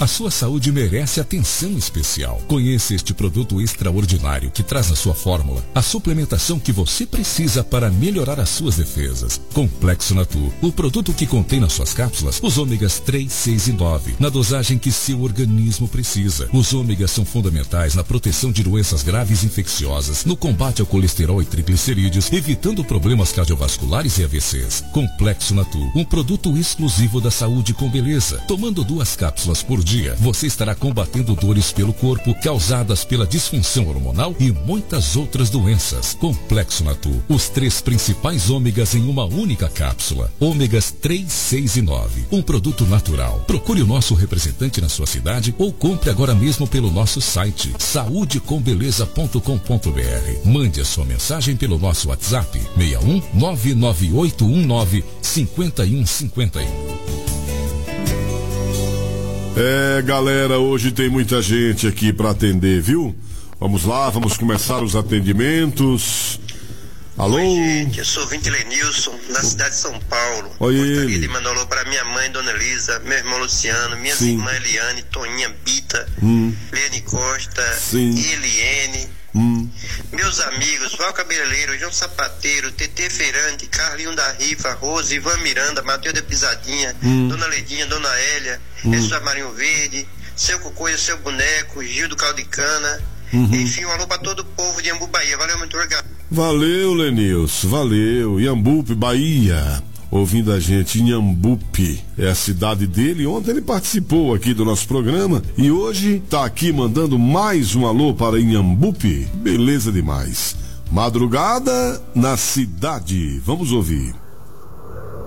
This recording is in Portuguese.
A sua saúde merece atenção especial. Conheça este produto extraordinário que traz na sua fórmula a suplementação que você precisa para melhorar as suas defesas. Complexo Natur, o produto que contém nas suas cápsulas os ômegas 3, 6 e 9, na dosagem que seu organismo precisa. Os ômegas são fundamentais na proteção de doenças graves e infecciosas, no combate ao colesterol e triglicerídeos, evitando problemas cardiovasculares e AVCs. Complexo Natur, um produto exclusivo da saúde com beleza. Tomando 2 cápsulas por dia, você estará combatendo dores pelo corpo causadas pela disfunção hormonal e muitas outras doenças. Complexo Natur, os 3 principais ômegas em uma única cápsula. Ômegas 3, 6 e 9, um produto natural. Procure o nosso representante na sua cidade ou compre agora mesmo pelo nosso site saudecombeleza.com.br. Mande a sua mensagem pelo nosso WhatsApp 61 99819 5151. Galera, hoje tem muita gente aqui para atender, viu? Vamos lá, vamos começar os atendimentos. Alô? Oi, gente, eu sou Vinte Lenilson, na cidade de São Paulo. Oi, gostaria de mandar um alô para minha mãe, Dona Elisa, meu irmão Luciano, minhas irmãs Eliane, Toninha, Bita, Leane Costa, Eliene, meus amigos, Val Cabeleireiro, João Sapateiro, Tetê Feirante, Carlinho da Rifa, Rose, Ivan Miranda, Matheus da Pisadinha, Dona Ledinha, Dona Hélia, Jesus Marinho Verde, Seu Cocoia, Seu Boneco, Gil do Caldo de Cana, enfim, um alô para todo o povo de Iambu, Bahia. Valeu, muito obrigado. Valeu, Lenilson, valeu. Iambupe, Bahia, ouvindo a gente em Iambupe, é a cidade dele. Ontem ele participou aqui do nosso programa e hoje tá aqui mandando mais um alô para Iambupe. Beleza demais. Madrugada na cidade, vamos ouvir.